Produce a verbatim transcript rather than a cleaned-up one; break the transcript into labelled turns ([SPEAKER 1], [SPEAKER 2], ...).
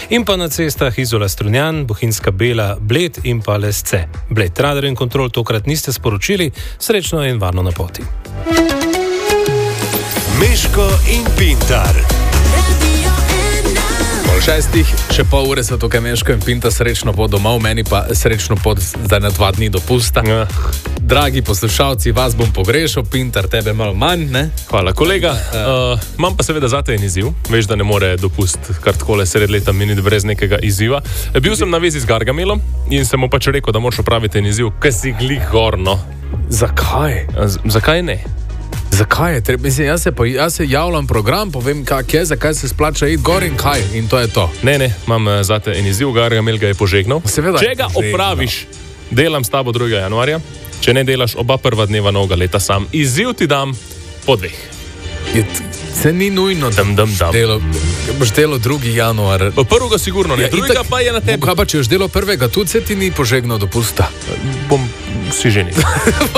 [SPEAKER 1] In pa na cestah Izola Strunjan, Bohinjska Bela, Bled in pa Lesce. Bled, radar in kontrol tokrat niste sporočili, srečno in varno na poti.
[SPEAKER 2] Meško in Pintar.
[SPEAKER 3] Pol šestih, še pol ure so tukaj Meško in Pintar, srečno pot domov, meni pa srečno pot zdaj na dva dni dopusta. Ja. Dragi poslušalci, vas bom pogrešal, Pintar, tebe malo manj, ne?
[SPEAKER 4] Hvala, kolega. Uh, imam pa seveda zate en izziv. Veš, da ne more dopust kar takole sred leta miniti brez nekega izziva. Bil sem na vezi z Gargamelom in sem mu pač rekel, da moraš opraviti en izziv, ker si glih gorno.
[SPEAKER 3] Zakaj?
[SPEAKER 4] Z- zakaj ne?
[SPEAKER 3] Zakaj je? Treba, mislim, jaz, se po, jaz se javljam program, povem, kak je, zakaj se splača iti gor in kaj. In to je to.
[SPEAKER 4] Ne, ne, imam uh, zate en izziv, Gargamel ga je požegnal.
[SPEAKER 3] Seveda.
[SPEAKER 4] Če ga opraviš, delam s tabo drugega januarja. Če ne delaš oba prva dneva novega leta sam, izziv ti dam po dveh.
[SPEAKER 3] Je, se ni nujno, da
[SPEAKER 4] Dam, dam, dam.
[SPEAKER 3] delo, boš delo drugi januar.
[SPEAKER 4] Prvega sigurno ne,
[SPEAKER 3] Ja,
[SPEAKER 4] drugega
[SPEAKER 3] itak-
[SPEAKER 4] pa je na tebi.
[SPEAKER 3] Kaj pa, če boš delo prvega, tudi se ti ni požegnal dopusta.
[SPEAKER 4] Bom si ženil.